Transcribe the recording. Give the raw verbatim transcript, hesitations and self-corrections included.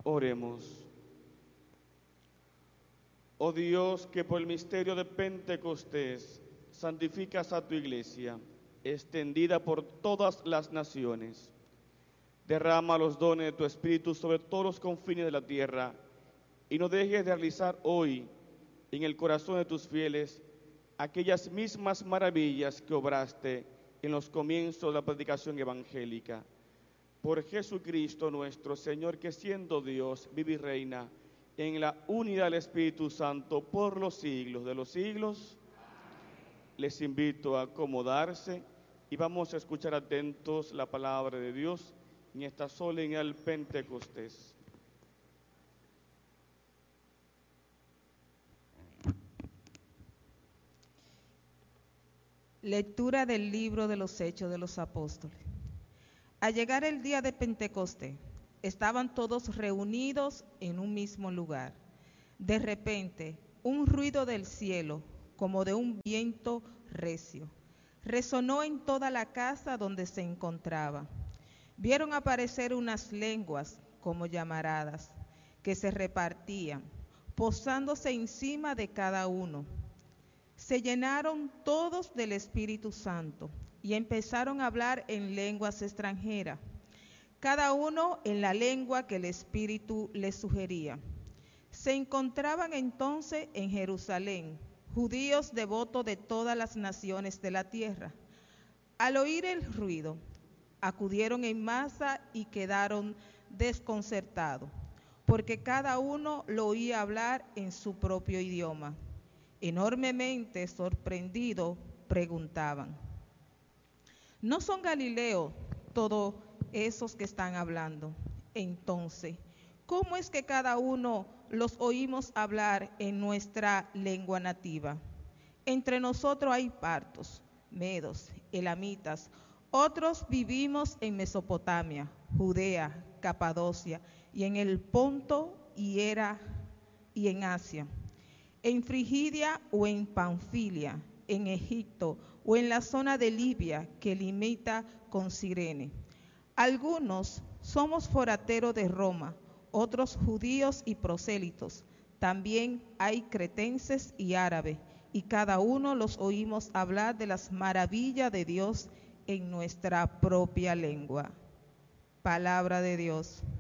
Oremos. Oh Dios, que por el misterio de Pentecostés santificas a tu iglesia, extendida por todas las naciones. Derrama los dones de tu Espíritu sobre todos los confines de la tierra y no dejes de realizar hoy en el corazón de tus fieles aquellas mismas maravillas que obraste en los comienzos de la predicación evangélica. Por Jesucristo nuestro Señor, que siendo Dios, vive y reina en la unidad del Espíritu Santo por los siglos de los siglos. Les invito a acomodarse y vamos a escuchar atentos la palabra de Dios en esta solemnidad Pentecostés. Lectura del libro de los Hechos de los Apóstoles. Al llegar el día de Pentecostés, estaban todos reunidos en un mismo lugar. De repente, un ruido del cielo, como de un viento recio, resonó en toda la casa donde se encontraba. Vieron aparecer unas lenguas como llamaradas, que se repartían, posándose encima de cada uno. Se llenaron todos del Espíritu Santo y empezaron a hablar en lenguas extranjeras, cada uno en la lengua que el Espíritu les sugería. Se encontraban entonces en Jerusalén judíos devotos de todas las naciones de la tierra. Al oír el ruido, acudieron en masa y quedaron desconcertados, porque cada uno lo oía hablar en su propio idioma. Enormemente sorprendidos, preguntaban: ¿no son galileos todos esos que están hablando? Entonces, ¿cómo es que cada uno los oímos hablar en nuestra lengua nativa? Entre nosotros hay partos, medos, elamitas, otros vivimos en Mesopotamia, Judea, Capadocia, y en el Ponto y, era, y en Asia, en Frigidia o en Panfilia, en Egipto o en la zona de Libia que limita con Cirene. Algunos somos forasteros de Roma, otros judíos y prosélitos. También hay cretenses y árabes, y cada uno los oímos hablar de las maravillas de Dios en nuestra propia lengua. Palabra de Dios.